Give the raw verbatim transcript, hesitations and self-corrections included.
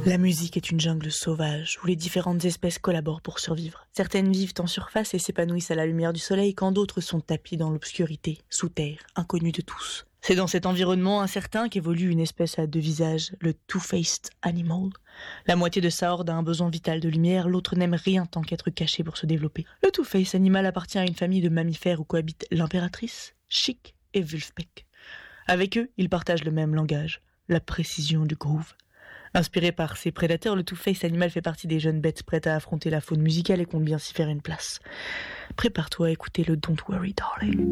La musique est une jungle sauvage où les différentes espèces collaborent pour survivre. Certaines vivent en surface et s'épanouissent à la lumière du soleil, quand d'autres sont tapis dans l'obscurité, sous terre, inconnue de tous. C'est dans cet environnement incertain qu'évolue une espèce à deux visages, le Two-Faced Animal. La moitié de sa horde a un besoin vital de lumière, l'autre n'aime rien tant qu'être caché pour se développer. Le Two-Faced Animal appartient à une famille de mammifères où cohabitent l'impératrice, Chic et Vulfpeck. Avec eux, ils partagent le même langage, la précision du groove. Inspiré par ses prédateurs, le Two-Faced Animal fait partie des jeunes bêtes prêtes à affronter la faune musicale et compte bien s'y faire une place. Prépare-toi à écouter le Don't Worry Darling.